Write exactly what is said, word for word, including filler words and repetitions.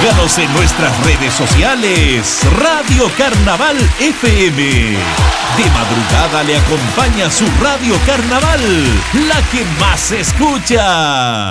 Síganos en nuestras redes sociales. Radio Carnaval F M. De madrugada le acompaña su Radio Carnaval, la que más se escucha.